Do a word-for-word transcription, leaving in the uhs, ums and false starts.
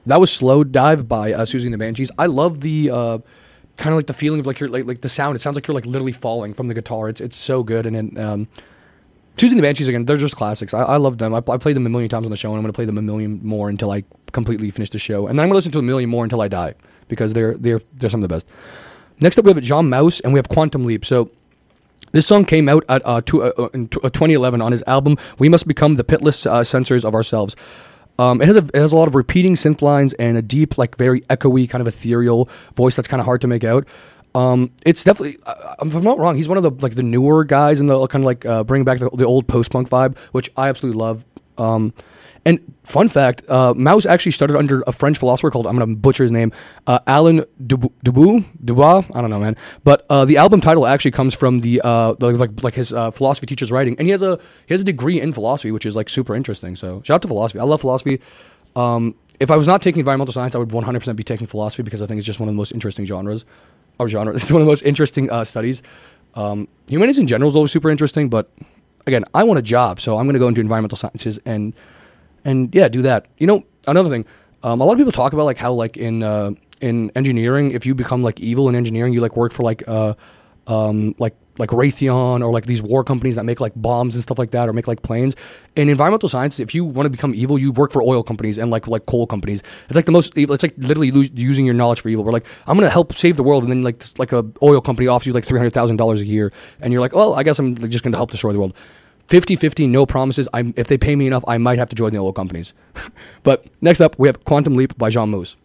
That was Slow Dive by uh, Susie and the Banshees. I love the uh, kind of like the feeling of like you're like like the sound. It sounds like you're like literally falling from the guitar. It's it's so good. And then um, Susie and the Banshees again, they're just classics. I, I love them. I, I played them a million times on the show, and I'm going to play them a million more until I completely finish the show. And then I'm going to listen to a million more until I die because they're they're they're some of the best. Next up, we have John Mouse, and we have Quantum Leap. So this song came out at uh, to, uh, in twenty eleven on his album "We Must Become the Pitless uh, Censors of Ourselves." Um, it has a it has a lot of repeating synth lines and a deep, like very echoey, kind of ethereal voice that's kind of hard to make out. Um, it's definitely, uh, if I'm not wrong, he's one of the like the newer guys in the kind of like uh, bringing back the, the old post punk vibe, which I absolutely love. Um, and fun fact, uh, Mouse actually started under a French philosopher called, I'm going to butcher his name, uh, Alain Dubois, Dubois, I don't know, man. But uh, the album title actually comes from the, uh, the like like his uh, philosophy teacher's writing, and he has a he has a degree in philosophy, which is like super interesting. So shout out to philosophy. I love philosophy. Um, if I was not taking environmental science, I would one hundred percent be taking philosophy because I think it's just one of the most interesting genres. Or genre. It's one of the most interesting uh, studies. Um, humanities in general is always super interesting, but again, I want a job, so I'm going to go into environmental sciences and and yeah, do that. You know, another thing, um, a lot of people talk about like how like in uh, in engineering, if you become like evil in engineering, you like work for like uh, um, like like Raytheon or like these war companies that make like bombs and stuff like that, or make like planes. In environmental sciences, if you want to become evil, you work for oil companies and like like coal companies. It's like the most evil. It's like literally lo- using your knowledge for evil. We're like, I'm gonna help save the world, and then like this, like a oil company offers you like three hundred thousand dollars a year, and you're like, well, I guess I'm just gonna help destroy the world. fifty-fifty, no promises. I'm if they pay me enough, I might have to join the oil companies. But next up, we have Quantum Leap by John Moose.